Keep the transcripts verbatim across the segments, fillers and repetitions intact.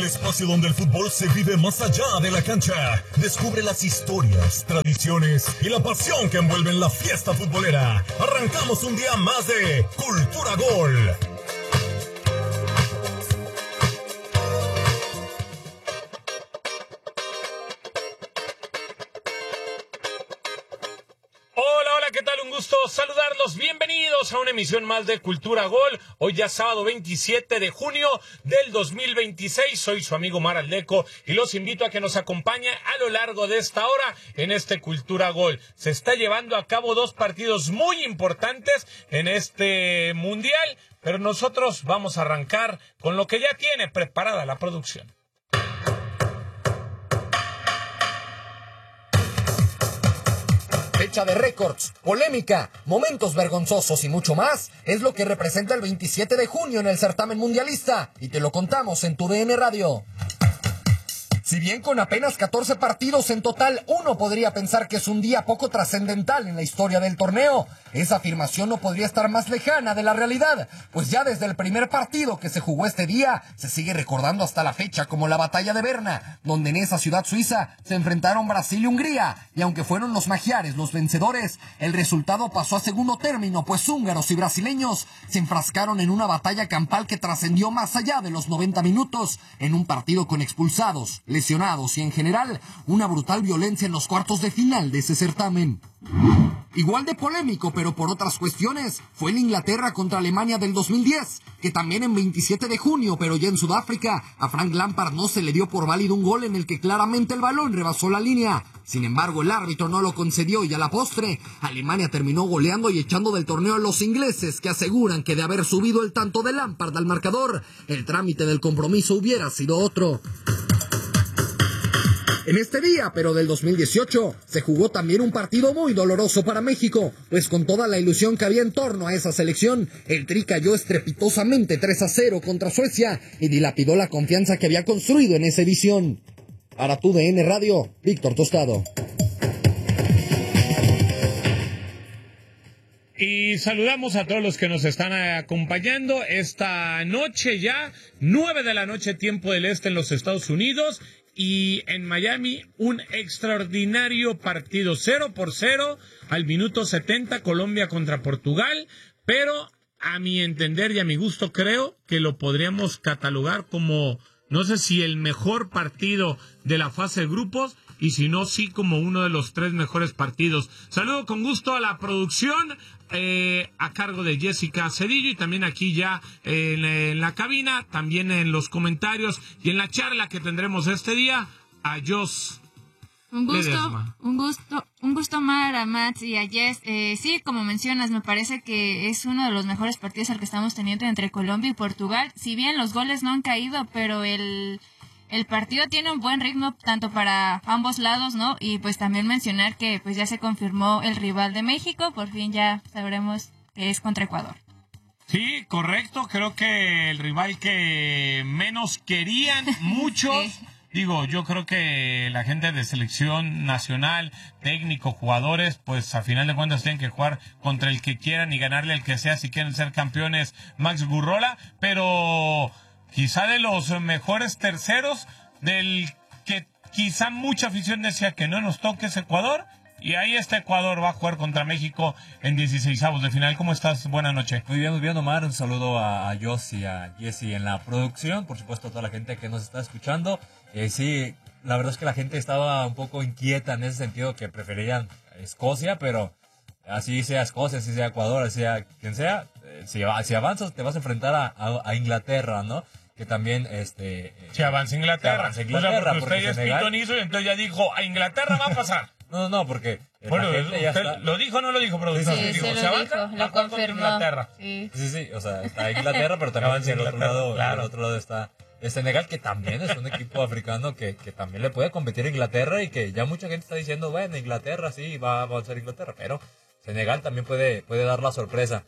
espacio donde el fútbol se vive más allá de la cancha. Descubre las historias, tradiciones y la pasión que envuelven la fiesta futbolera. Arrancamos un día más de Cultura Gol. ¿Qué tal? Un gusto saludarlos. Bienvenidos a una emisión más de Cultura Gol. Hoy ya sábado veintisiete de junio del dos mil veintiséis. Soy su amigo Mar Aldeco y los invito a que nos acompañe a lo largo de esta hora en este Cultura Gol. Se está llevando a cabo dos partidos muy importantes en este mundial, pero nosotros vamos a arrancar con lo que ya tiene preparada la producción. Fecha de récords, polémica, momentos vergonzosos y mucho más es lo que representa el veintisiete de junio en el certamen mundialista y te lo contamos en tu D N Radio. Si bien con apenas catorce partidos en total, uno podría pensar que es un día poco trascendental en la historia del torneo, esa afirmación no podría estar más lejana de la realidad, pues ya desde el primer partido que se jugó este día, se sigue recordando hasta la fecha como la batalla de Berna, donde en esa ciudad suiza se enfrentaron Brasil y Hungría, y aunque fueron los magiares los vencedores, el resultado pasó a segundo término, pues húngaros y brasileños se enfrascaron en una batalla campal que trascendió más allá de los noventa minutos, en un partido con expulsados, lesionados y en general una brutal violencia en los cuartos de final de ese certamen. Igual de polémico, pero por otras cuestiones, fue el Inglaterra contra Alemania del dos mil diez, que también en veintisiete de junio, pero ya en Sudáfrica, a Frank Lampard no se le dio por válido un gol en el que claramente el balón rebasó la línea. Sin embargo, el árbitro no lo concedió y a la postre, Alemania terminó goleando y echando del torneo a los ingleses, que aseguran que de haber subido el tanto de Lampard al marcador, el trámite del compromiso hubiera sido otro. En este día, pero del dos mil dieciocho, se jugó también un partido muy doloroso para México, pues con toda la ilusión que había en torno a esa selección, el Tri cayó estrepitosamente tres a cero contra Suecia y dilapidó la confianza que había construido en esa edición. Para tu D N Radio, Víctor Tostado. Y saludamos a todos los que nos están acompañando esta noche ya, nueve de la noche, tiempo del este en los Estados Unidos. Y en Miami, un extraordinario partido, cero por cero, al minuto setenta, Colombia contra Portugal, pero a mi entender y a mi gusto creo que lo podríamos catalogar como, no sé si el mejor partido de la fase de grupos, y si no, sí como uno de los tres mejores partidos. Saludo con gusto a la producción, eh, a cargo de Jessica Cedillo, y también aquí ya eh, en, en la cabina, también en los comentarios y en la charla que tendremos este día, a Jos. Un gusto, un gusto, un gusto Mar, a Matt y a Jess. Eh, sí, como mencionas, me parece que es uno de los mejores partidos al que estamos teniendo entre Colombia y Portugal. Si bien los goles no han caído, pero el... El partido tiene un buen ritmo tanto para ambos lados, ¿no? Y pues también mencionar que pues ya se confirmó el rival de México, por fin ya sabremos que es contra Ecuador. Sí, correcto, creo que el rival que menos querían muchos, sí. Digo, yo creo que la gente de selección nacional, técnico, jugadores, pues a final de cuentas tienen que jugar contra el que quieran y ganarle al que sea si quieren ser campeones, Max Burrola, pero quizá de los mejores terceros, del que quizá mucha afición decía que no nos toque es Ecuador, y ahí está Ecuador, va a jugar contra México en dieciseisavos de final. ¿Cómo estás? Buenas noches. Muy bien, muy bien, Omar, un saludo a, a Jos y a Jesse en la producción, por supuesto a toda la gente que nos está escuchando. Eh, sí, la verdad es que la gente estaba un poco inquieta en ese sentido, que preferían Escocia, pero así sea Escocia, así sea Ecuador, así sea quien sea, eh, si, si avanzas te vas a enfrentar a, a, a Inglaterra, ¿no? Que también, este... Si avanza Inglaterra. avanza Inglaterra. O sea, porque porque usted ya es Senegal... pitonizo y entonces ya dijo, a Inglaterra va a pasar. No, no, porque bueno, la gente ya usted está... ¿Lo dijo o no lo dijo, productor? Sí, sí, dijo, sí ¿se lo avanza? dijo, lo confirmó. Inglaterra. Sí. sí, sí, o sea, está Inglaterra, pero también Avanza en el otro Inglaterra, lado, claro. en el otro lado está el Senegal, que también es un equipo africano que, que también le puede competir a Inglaterra y que ya mucha gente está diciendo, bueno, Inglaterra sí, va a avanzar Inglaterra, pero Senegal también puede, puede dar la sorpresa.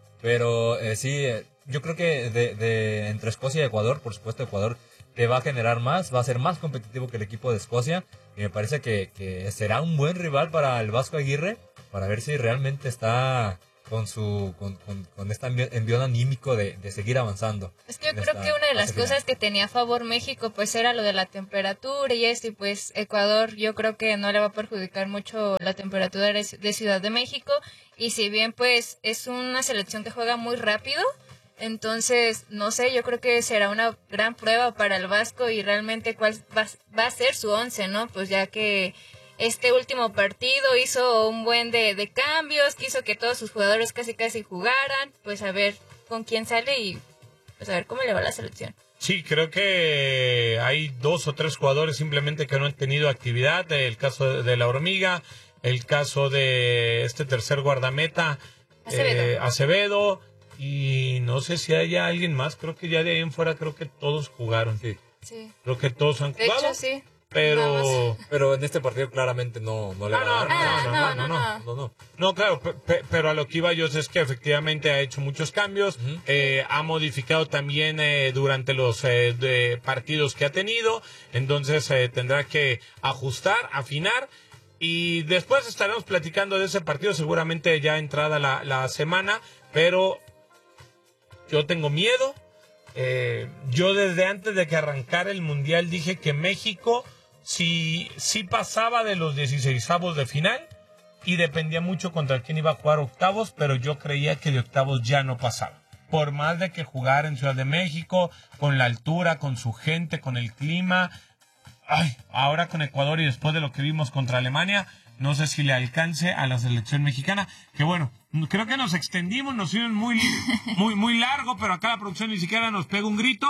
Pero eh, sí, eh, yo creo que de, de entre Escocia y Ecuador, por supuesto Ecuador te va a generar más, va a ser más competitivo que el equipo de Escocia, y me parece que, que será un buen rival para el Vasco Aguirre, para ver si realmente está con su con, con, con este envión anímico de, de seguir avanzando. Es que yo creo que una de las cosas que tenía a favor México pues era lo de la temperatura y esto, y pues Ecuador yo creo que no le va a perjudicar mucho la temperatura de Ciudad de México, y si bien pues es una selección que juega muy rápido, entonces no sé, yo creo que será una gran prueba para el Vasco y realmente cuál va, va a ser su once, ¿no? Pues ya que este último partido hizo un buen de, de cambios, quiso que todos sus jugadores casi casi jugaran, pues a ver con quién sale y pues a ver cómo le va a la selección. Sí, creo que hay dos o tres jugadores simplemente que no han tenido actividad, el caso de la Hormiga, el caso de este tercer guardameta, Acevedo, eh, Acevedo, y no sé si haya alguien más, creo que ya de ahí en fuera creo que todos jugaron, sí. Sí. Creo que todos han De jugado. hecho, sí. Pero pero en este partido claramente no, no le va a dar. Ah, no, no, no. no, no, no. No, claro, pe- pe- pero a lo que iba yo es que efectivamente ha hecho muchos cambios, Uh-huh. eh, ha modificado también eh, durante los eh, de partidos que ha tenido, entonces eh, tendrá que ajustar, afinar, y después estaremos platicando de ese partido seguramente ya entrada la, la semana, pero yo tengo miedo. Eh, yo desde antes de que arrancara el Mundial dije que México si, si pasaba de los dieciseisavos de final y dependía mucho contra quién iba a jugar octavos, pero yo creía que de octavos ya no pasaba. Por más de que jugara en Ciudad de México, con la altura, con su gente, con el clima, ay, ahora con Ecuador y después de lo que vimos contra Alemania, no sé si le alcance a la selección mexicana, que bueno, creo que nos extendimos, nos hicieron muy, muy, muy largo, pero acá la producción ni siquiera nos pega un grito.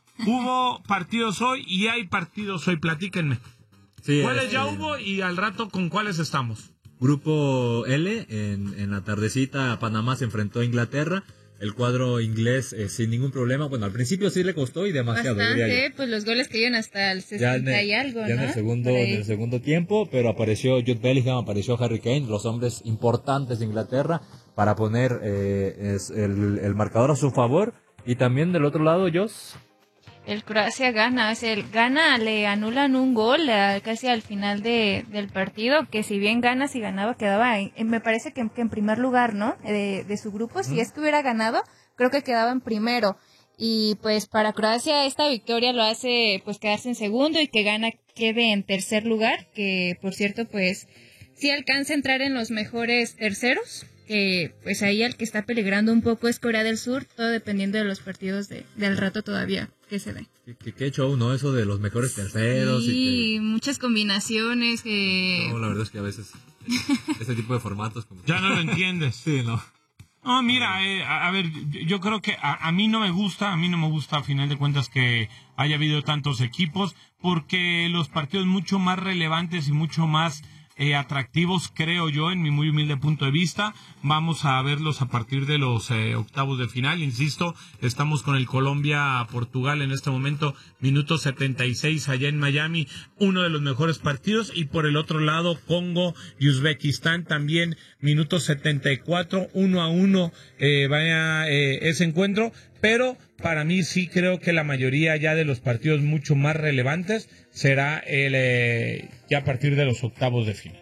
Hubo partidos hoy y hay partidos hoy, platíquenme. Sí, ¿Cuáles es, ya eh, hubo y al rato con cuáles estamos? Grupo L, en, en la tardecita Panamá se enfrentó a Inglaterra. El cuadro inglés eh, sin ningún problema. Bueno, al principio sí le costó y demasiado. diría Bastante, yo. pues los goles que iban hasta el Ya en sesenta el, y algo, ya ¿no? en el segundo, Por ahí. en el segundo tiempo, pero apareció Jude Bellingham, apareció Harry Kane, los hombres importantes de Inglaterra para poner eh, es el, el marcador a su favor. Y también del otro lado, Jos. El Croacia gana, o sea, el gana, le anulan un gol a- casi al final de, del partido, que si bien gana, si ganaba, quedaba, en- en- me parece que, que en primer lugar, ¿no? De, de su grupo, si es que hubiera ganado, creo que quedaba en primero. Y pues para Croacia esta victoria lo hace pues quedarse en segundo, y que gana quede en tercer lugar, que por cierto pues sí alcanza a entrar en los mejores terceros. Que pues ahí el que está peligrando un poco es Corea del Sur, todo dependiendo de los partidos de, del rato todavía que se ve. Qué, qué show, ¿no? Eso de los mejores terceros. Sí, Y muchas combinaciones que... que, no, la verdad es que a veces ese tipo de formatos como... Ya no lo entiendes. Sí, no. No, mira, eh, a, a ver, yo, yo creo que a, a mí no me gusta, a mí no me gusta a final de cuentas que haya habido tantos equipos, porque los partidos mucho más relevantes y mucho más eh, atractivos, creo yo, en mi muy humilde punto de vista, vamos a verlos a partir de los eh, octavos de final. Insisto, estamos con el Colombia-Portugal en este momento, minuto setenta y seis allá en Miami, uno de los mejores partidos, y por el otro lado Congo y Uzbekistán también, minuto setenta y cuatro, uno a uno eh, vaya eh, ese encuentro, pero para mí sí creo que la mayoría ya de los partidos mucho más relevantes será el eh, ya a partir de los octavos de final.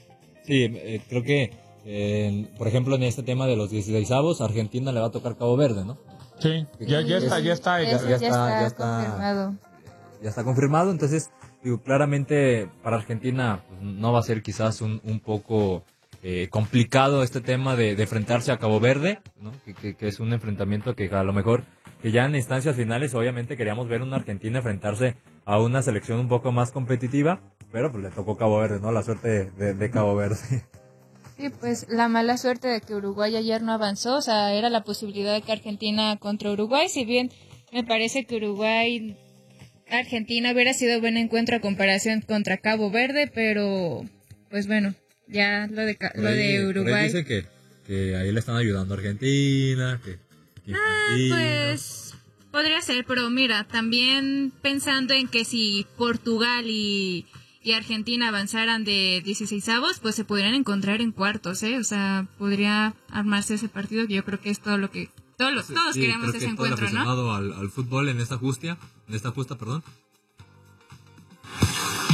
Sí, eh, creo que, eh, por ejemplo, en este tema de los dieciseisavos, Argentina le va a tocar Cabo Verde, ¿no? Sí, ya, ya está, ya está. Eso ya ya, está- está, ya está- confirmado. Ya está confirmado, entonces, digo, claramente para Argentina pues, no va a ser quizás un, un poco eh, complicado este tema de, de enfrentarse a Cabo Verde, ¿no? Que, que- que es un enfrentamiento que a lo mejor, que ya en instancias finales, obviamente queríamos ver una Argentina enfrentarse a una selección un poco más competitiva, pero pues le tocó Cabo Verde, ¿no? La suerte de, de- de Cabo Verde. Sí, pues la mala suerte de que Uruguay ayer no avanzó, o sea, era la posibilidad de que Argentina contra Uruguay, si bien me parece que Uruguay Argentina hubiera sido buen encuentro a comparación contra Cabo Verde, pero pues bueno, ya lo de ca- Por lo ahí- de por ahí Uruguay. dice que, que ahí le están ayudando a Argentina, que, que Ah, infantil, ¿no? pues podría ser, pero mira, también pensando en que si Portugal y, y Argentina avanzaran de dieciseisavos, pues se podrían encontrar en cuartos, ¿eh? O sea, podría armarse ese partido, que yo creo que es todo lo que todos, los- todos Sí, queríamos creo ese que todo el encuentro, ¿no? aficionado al, al fútbol en esta justa, en esta justa, perdón.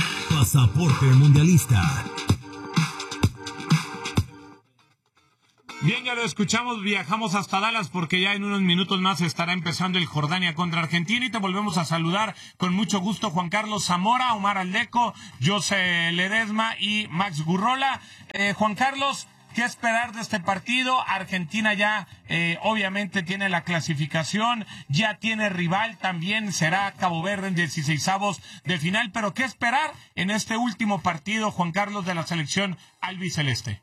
Pasaporte Mundialista. Bien, ya lo escuchamos, viajamos hasta Dallas porque ya en unos minutos más estará empezando el Jordania contra Argentina y te volvemos a saludar con mucho gusto Juan Carlos Zamora, Omar Aldeco, José Ledesma y Max Gurrola. Eh, Juan Carlos, ¿qué esperar de este partido? Argentina ya eh, obviamente tiene la clasificación, ya tiene rival, también será Cabo Verde en dieciseisavos de final, pero ¿qué esperar en este último partido, Juan Carlos, de la selección albiceleste?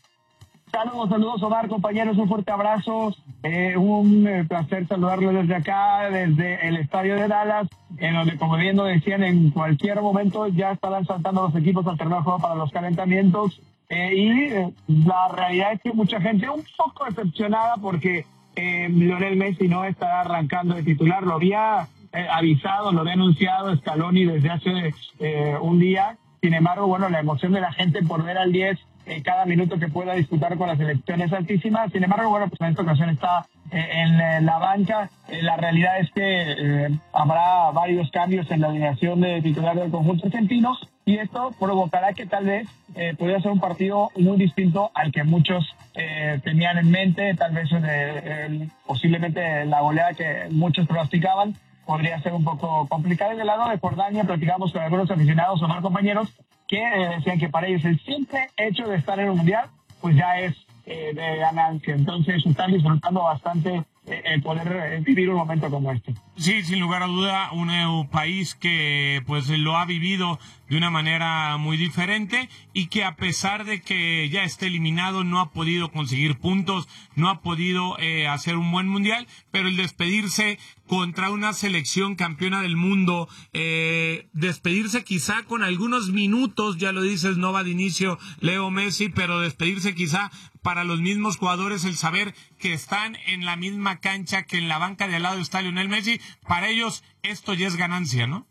Saludos, saludos Omar, compañeros, un fuerte abrazo, eh, un eh, placer saludarlos desde acá, desde el estadio de Dallas, en donde, como bien lo decían, en cualquier momento ya estarán saltando los equipos al terreno de juego para los calentamientos, eh, y eh, la realidad es que mucha gente un poco decepcionada porque eh, Lionel Messi no estará arrancando de titular, lo había eh, avisado, lo había anunciado Scaloni desde hace eh, un día. Sin embargo, bueno, la emoción de la gente por ver al diez eh, cada minuto que pueda disputar con la selección es altísima. Sin embargo, bueno, pues en esta ocasión está eh, en eh, la banca. Eh, la realidad es que eh, habrá varios cambios en la alineación de titular del conjunto argentino y esto provocará que tal vez eh, pudiera ser un partido muy distinto al que muchos eh, tenían en mente, tal vez eh, eh, posiblemente la goleada que muchos pronosticaban podría ser un poco complicado. Y del lado de Jordania platicamos con algunos aficionados o más compañeros que eh, decían que para ellos el simple hecho de estar en un mundial pues ya es eh, de ganancia. Entonces están disfrutando bastante eh, el poder eh, vivir un momento como este. Sí, sin lugar a duda, un eh, país que pues lo ha vivido de una manera muy diferente y que a pesar de que ya esté eliminado no ha podido conseguir puntos, no ha podido eh, hacer un buen mundial, pero el despedirse contra una selección campeona del mundo, eh, despedirse quizá con algunos minutos, ya lo dices, no va de inicio Leo Messi, pero despedirse quizá para los mismos jugadores el saber que están en la misma cancha, que en la banca de al lado está Lionel Messi, para ellos esto ya es ganancia, ¿no?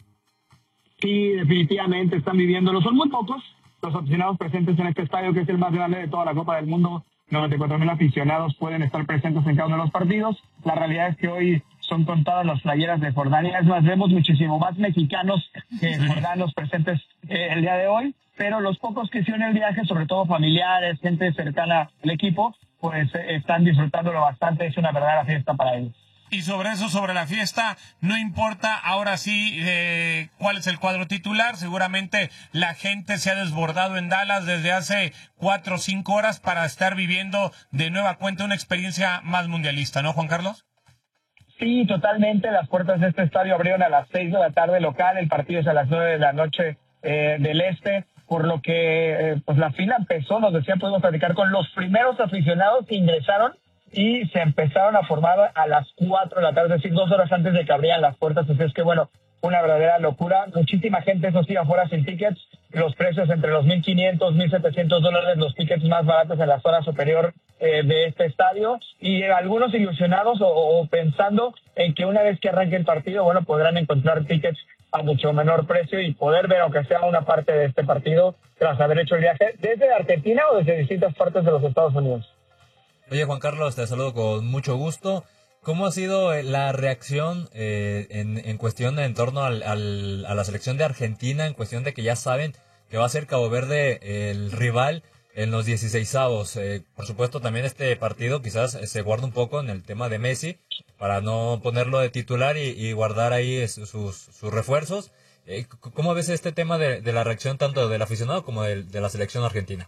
Sí, definitivamente están viviéndolo. Son muy pocos los aficionados presentes en este estadio, que es el más grande de toda la Copa del Mundo. noventa y cuatro mil aficionados pueden estar presentes en cada uno de los partidos. La realidad es que hoy son contadas las playeras de Jordania. Es más, vemos muchísimo más mexicanos que jordanos presentes eh, el día de hoy. Pero los pocos que hicieron el viaje, sobre todo familiares, gente cercana al equipo, pues eh, están disfrutándolo bastante. Es una verdadera fiesta para ellos. Y sobre eso, sobre la fiesta, no importa ahora sí eh, cuál es el cuadro titular. Seguramente la gente se ha desbordado en Dallas desde hace cuatro o cinco horas para estar viviendo de nueva cuenta una experiencia más mundialista, ¿no, Juan Carlos? Sí, totalmente. Las puertas de este estadio abrieron a las seis de la tarde local. El partido es a las nueve de la noche eh, del este. Por lo que eh, pues la fila empezó, nos decían, podemos platicar con los primeros aficionados que ingresaron y se empezaron a formar a las cuatro de la tarde, es decir, dos horas antes de que abrieran las puertas. Así es que, bueno, una verdadera locura. Muchísima gente, eso sí, afuera sin tickets. Los precios entre los mil quinientos, mil setecientos dólares, los tickets más baratos en la zona superior eh, de este estadio. Y eh, algunos ilusionados o, o pensando en que una vez que arranque el partido, bueno, podrán encontrar tickets a mucho menor precio y poder ver, aunque sea una parte de este partido, tras haber hecho el viaje desde Argentina o desde distintas partes de los Estados Unidos. Oye, Juan Carlos, te saludo con mucho gusto. ¿Cómo ha sido la reacción eh, en, en cuestión de, en torno al, al, a la selección de Argentina, en cuestión de que ya saben que va a ser Cabo Verde el rival en los dieciseisavos? Eh, por supuesto, también este partido quizás se guarda un poco en el tema de Messi para no ponerlo de titular y, y guardar ahí sus, sus refuerzos. Eh, ¿Cómo ves este tema de, de la reacción tanto del aficionado como de, de la selección argentina?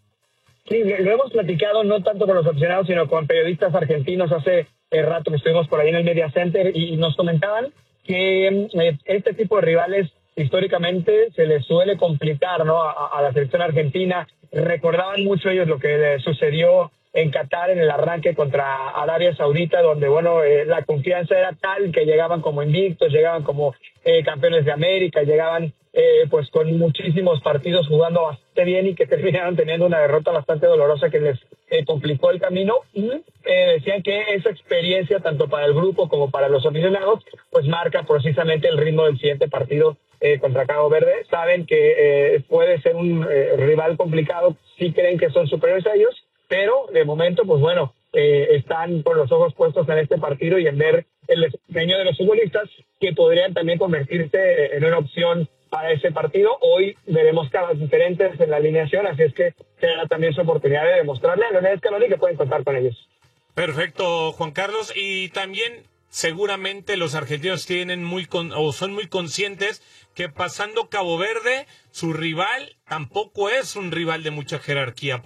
Sí, lo hemos platicado no tanto con los aficionados, sino con periodistas argentinos hace eh, rato que estuvimos por ahí en el Media Center y nos comentaban que eh, este tipo de rivales históricamente se les suele complicar, ¿no? a, a la selección argentina. Recordaban mucho ellos lo que sucedió en Qatar en el arranque contra Arabia Saudita, donde bueno eh, la confianza era tal que llegaban como invictos, llegaban como eh, campeones de América, llegaban eh, pues con muchísimos partidos jugando bastante bien y que terminaron teniendo una derrota bastante dolorosa que les eh, complicó el camino. Y eh, decían que esa experiencia tanto para el grupo como para los aficionados pues marca precisamente el ritmo del siguiente partido eh, contra Cabo Verde. Saben que eh, puede ser un eh, rival complicado, sí creen que son superiores a ellos, pero de momento, pues bueno, eh, están con los ojos puestos en este partido y en ver el desempeño de los futbolistas que podrían también convertirse en una opción para ese partido. Hoy veremos caras diferentes en la alineación, así es que será también su oportunidad de demostrarle a Lionel Scaloni que pueden contar con ellos. Perfecto, Juan Carlos, y también seguramente los argentinos tienen muy con, o son muy conscientes que pasando Cabo Verde, su rival tampoco es un rival de mucha jerarquía.